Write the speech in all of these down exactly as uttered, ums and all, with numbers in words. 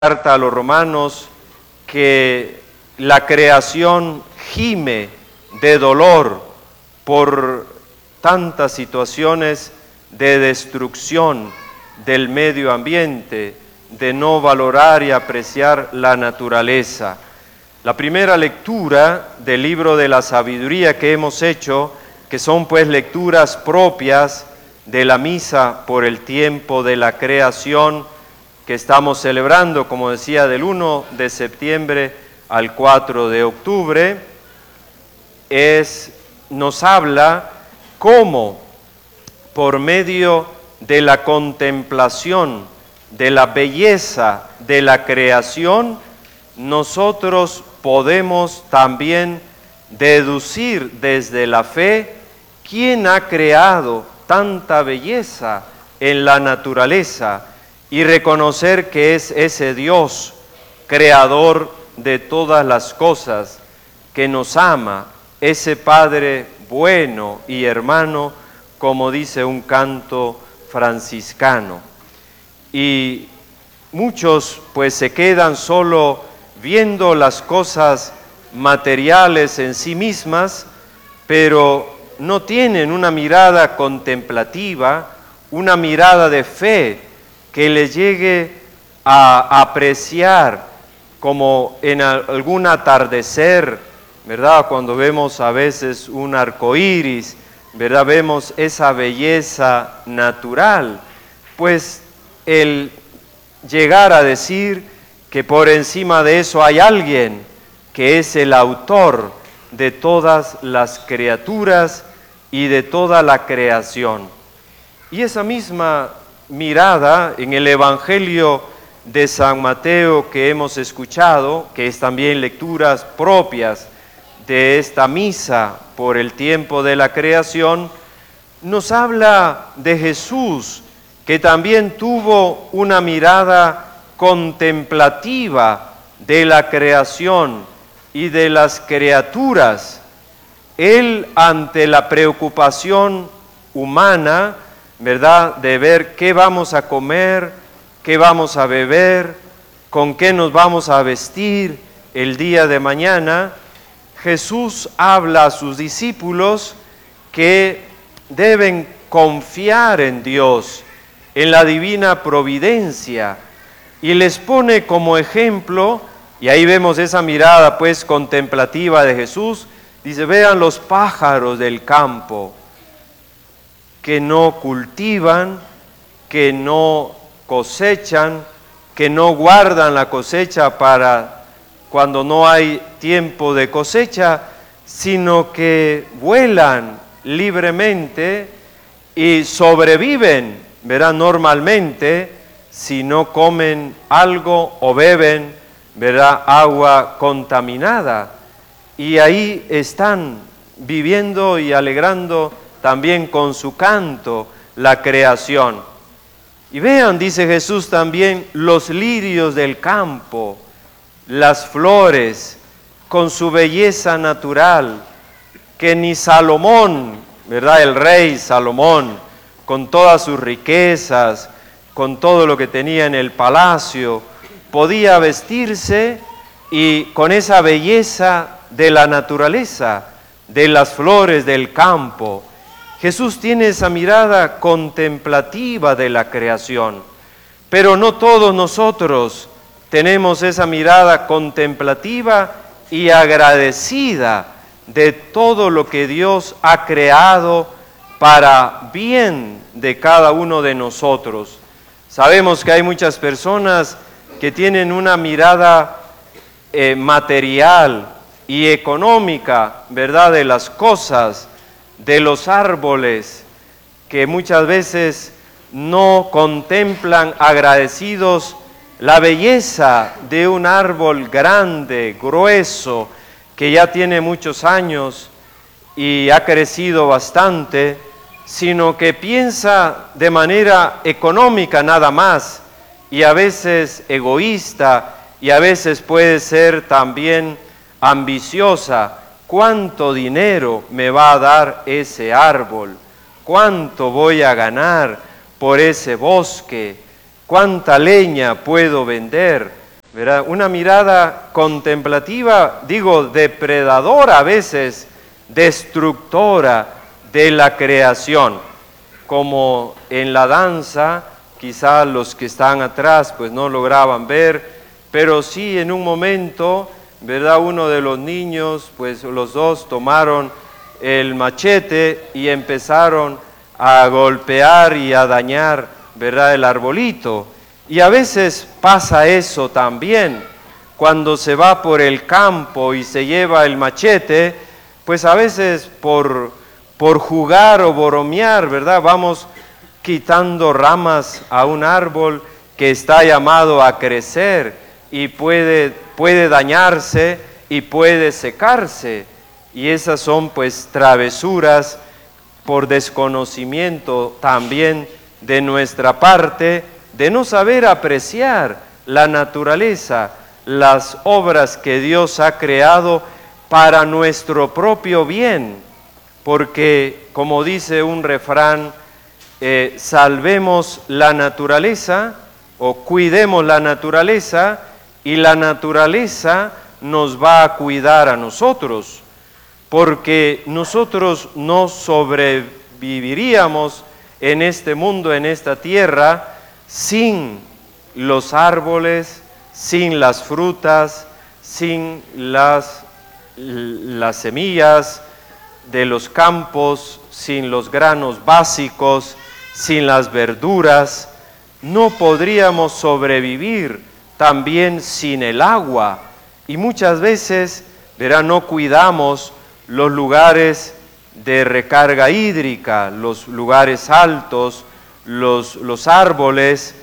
Carta a los romanos que la creación gime de dolor por tantas situaciones de destrucción del medio ambiente, de no valorar y apreciar la naturaleza. La primera lectura del libro de la sabiduría que hemos hecho, que son pues lecturas propias de la misa por el tiempo de la creación, que estamos celebrando, como decía, del primero de septiembre al cuatro de octubre, es, nos habla cómo por medio de la contemplación de la belleza de la creación, nosotros podemos también deducir desde la fe quién ha creado tanta belleza en la naturaleza, y reconocer que es ese Dios, creador de todas las cosas, que nos ama, ese Padre bueno y hermano, como dice un canto franciscano. Y muchos pues se quedan solo viendo las cosas materiales en sí mismas, pero no tienen una mirada contemplativa, una mirada de fe, que les llegue a apreciar, como en algún atardecer, ¿verdad? Cuando vemos a veces un arco iris, ¿verdad? Vemos esa belleza natural, pues el llegar a decir que por encima de eso hay alguien que es el autor de todas las criaturas y de toda la creación. Y esa misma mirada en el Evangelio de San Mateo que hemos escuchado, que es también lecturas propias de esta misa por el tiempo de la creación, nos habla de Jesús, que también tuvo una mirada contemplativa de la creación y de las criaturas. Él, ante la preocupación humana, ¿verdad?, de ver qué vamos a comer, qué vamos a beber, con qué nos vamos a vestir el día de mañana, Jesús habla a sus discípulos que deben confiar en Dios, en la divina providencia, y les pone como ejemplo, y ahí vemos esa mirada pues contemplativa de Jesús, dice, vean los pájaros del campo, que no cultivan, que no cosechan, que no guardan la cosecha para cuando no hay tiempo de cosecha, sino que vuelan libremente y sobreviven, ¿verdad? Normalmente, si no comen algo o beben, ¿verdad?, agua contaminada. Y ahí están viviendo y alegrando también con su canto la creación. Y vean, dice Jesús también, los lirios del campo, las flores, con su belleza natural, que ni Salomón, ¿verdad?, el rey Salomón, con todas sus riquezas, con todo lo que tenía en el palacio, podía vestirse y con esa belleza de la naturaleza, de las flores del campo. Jesús tiene esa mirada contemplativa de la creación, pero no todos nosotros tenemos esa mirada contemplativa y agradecida de todo lo que Dios ha creado para bien de cada uno de nosotros. Sabemos que hay muchas personas que tienen una mirada eh, material y económica, ¿verdad?, de las cosas, de los árboles, que muchas veces no contemplan agradecidos la belleza de un árbol grande, grueso, que ya tiene muchos años y ha crecido bastante, sino que piensa de manera económica nada más, y a veces egoísta, y a veces puede ser también ambiciosa. ¿Cuánto dinero me va a dar ese árbol? ¿Cuánto voy a ganar por ese bosque? ¿Cuánta leña puedo vender? ¿verdad? Una mirada contemplativa, digo, depredadora a veces, destructora de la creación, como en la danza, quizá los que están atrás pues no lograban ver, pero sí en un momento, ¿verdad? Uno de los niños, pues los dos tomaron el machete y empezaron a golpear y a dañar, ¿verdad?, el arbolito. Y a veces pasa eso también, cuando se va por el campo y se lleva el machete, pues a veces por, por jugar o bromear, ¿verdad?, vamos quitando ramas a un árbol que está llamado a crecer y puede, puede dañarse y puede secarse. Y esas son pues travesuras por desconocimiento también de nuestra parte, de no saber apreciar la naturaleza, las obras que Dios ha creado para nuestro propio bien, porque como dice un refrán, eh, salvemos la naturaleza o cuidemos la naturaleza y la naturaleza nos va a cuidar a nosotros, porque nosotros no sobreviviríamos en este mundo, en esta tierra, sin los árboles, sin las frutas, sin las, las semillas de los campos, sin los granos básicos, sin las verduras. No podríamos sobrevivir también sin el agua. Y muchas veces, verá, no cuidamos los lugares de recarga hídrica, los lugares altos, los, los árboles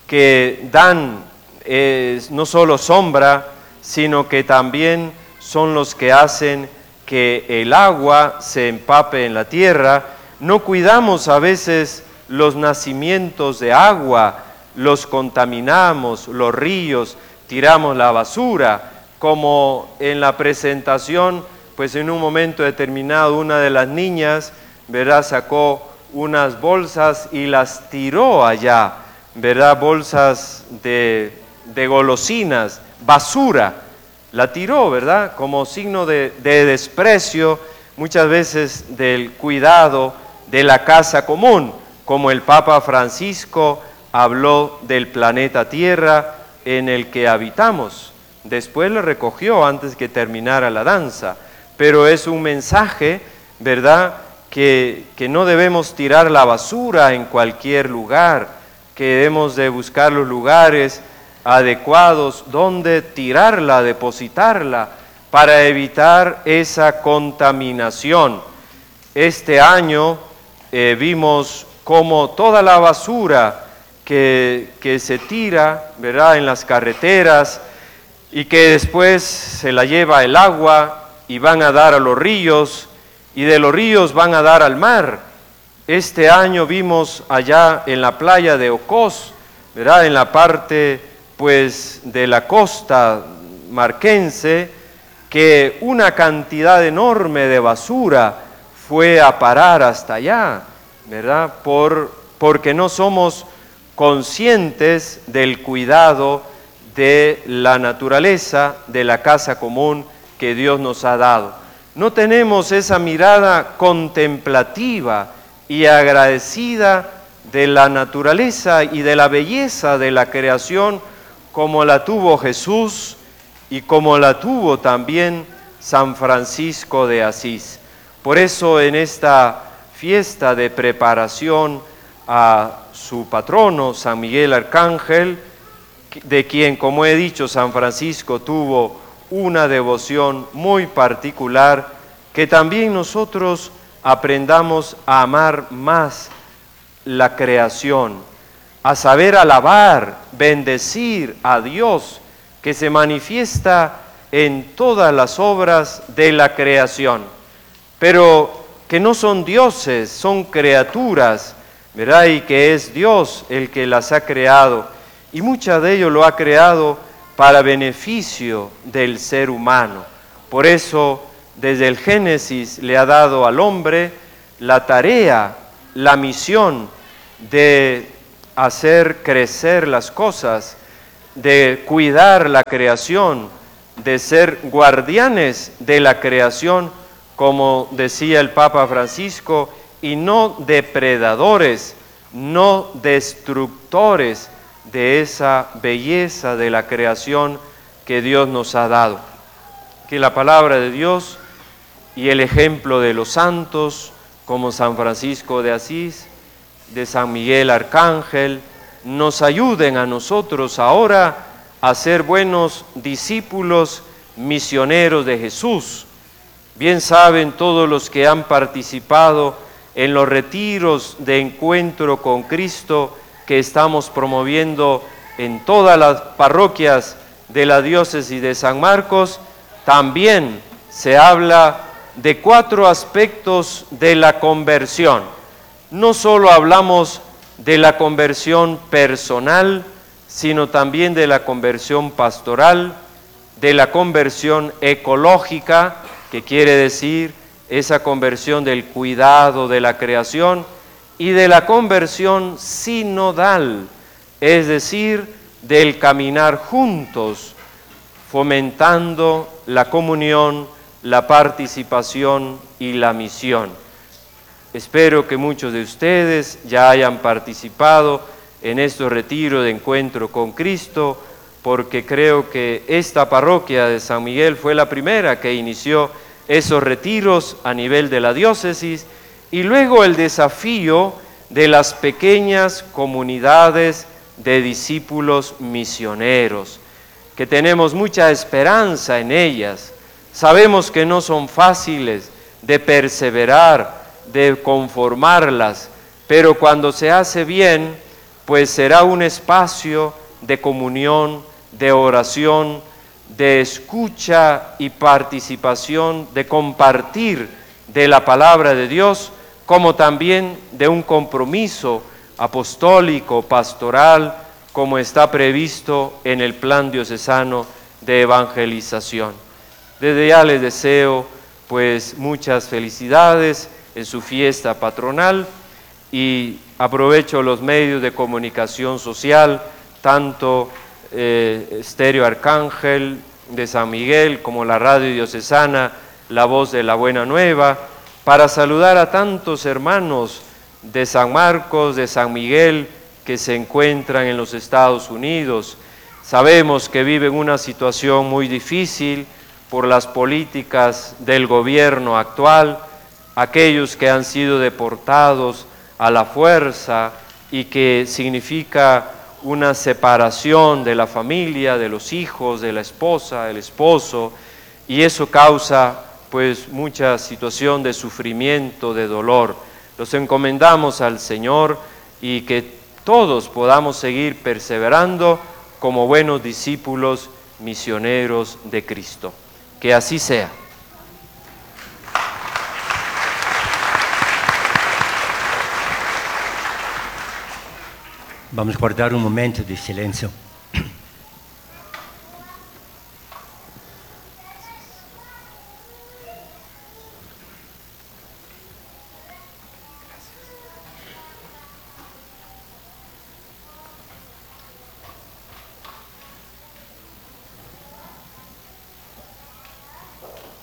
que dan eh, no solo sombra, sino que también son los que hacen que el agua se empape en la tierra. No cuidamos a veces los nacimientos de agua, los contaminamos, los ríos, tiramos la basura, como en la presentación, pues en un momento determinado una de las niñas, ¿verdad?, sacó unas bolsas y las tiró allá, ¿verdad?, bolsas de, de golosinas, basura, la tiró, ¿verdad?, como signo de, de desprecio, muchas veces del cuidado de la casa común, como el Papa Francisco habló del planeta Tierra en el que habitamos. Después lo recogió antes que terminara la danza, pero es un mensaje, ¿verdad?, que, que no debemos tirar la basura en cualquier lugar, que debemos de buscar los lugares adecuados donde tirarla, depositarla, para evitar esa contaminación. Este año eh, vimos cómo toda la basura que, que se tira, ¿verdad?, en las carreteras y que después se la lleva el agua y van a dar a los ríos, y de los ríos van a dar al mar. Este año vimos allá en la playa de Ocós, ¿verdad?, en la parte pues de la costa marquense, que una cantidad enorme de basura fue a parar hasta allá, ¿verdad?, Por, porque no somos conscientes del cuidado de la naturaleza, de la casa común que Dios nos ha dado. No tenemos esa mirada contemplativa y agradecida de la naturaleza y de la belleza de la creación como la tuvo Jesús y como la tuvo también San Francisco de Asís. Por eso en esta fiesta de preparación a su patrono, San Miguel Arcángel, de quien, como he dicho, San Francisco tuvo una devoción muy particular, que también nosotros aprendamos a amar más la creación, a saber alabar, bendecir a Dios, que se manifiesta en todas las obras de la creación, pero que no son dioses, son criaturas, ¿verdad?, y que es Dios el que las ha creado, y muchas de ellos lo ha creado para beneficio del ser humano. Por eso, desde el Génesis le ha dado al hombre la tarea, la misión de hacer crecer las cosas, de cuidar la creación, de ser guardianes de la creación, como decía el Papa Francisco, y no depredadores, no destructores de esa belleza de la creación que Dios nos ha dado. Que la palabra de Dios y el ejemplo de los santos, como San Francisco de Asís, de San Miguel Arcángel, nos ayuden a nosotros ahora a ser buenos discípulos misioneros de Jesús. Bien saben todos los que han participado en los retiros de encuentro con Cristo que estamos promoviendo en todas las parroquias de la diócesis de San Marcos, también se habla de cuatro aspectos de la conversión. No solo hablamos de la conversión personal, sino también de la conversión pastoral, de la conversión ecológica, que quiere decir esa conversión del cuidado de la creación, y de la conversión sinodal, es decir, del caminar juntos, fomentando la comunión, la participación y la misión. Espero que muchos de ustedes ya hayan participado en estos retiros de encuentro con Cristo, porque creo que esta parroquia de San Miguel fue la primera que inició esos retiros a nivel de la diócesis, y luego el desafío de las pequeñas comunidades de discípulos misioneros, que tenemos mucha esperanza en ellas. Sabemos que no son fáciles de perseverar, de conformarlas, pero cuando se hace bien, pues será un espacio de comunión, de oración, de escucha y participación, de compartir de la palabra de Dios, como también de un compromiso apostólico, pastoral, como está previsto en el plan diocesano de evangelización. Desde ya les deseo pues muchas felicidades en su fiesta patronal y aprovecho los medios de comunicación social, tanto eh, Estéreo Arcángel de San Miguel como la radio diocesana La Voz de la Buena Nueva, para saludar a tantos hermanos de San Marcos, de San Miguel, que se encuentran en los Estados Unidos. Sabemos que viven una situación muy difícil por las políticas del gobierno actual, aquellos que han sido deportados a la fuerza y que significa una separación de la familia, de los hijos, de la esposa, del esposo, y eso causa pues mucha situación de sufrimiento, de dolor. Los encomendamos al Señor y que todos podamos seguir perseverando como buenos discípulos misioneros de Cristo. Que así sea. Vamos a guardar un momento de silencio.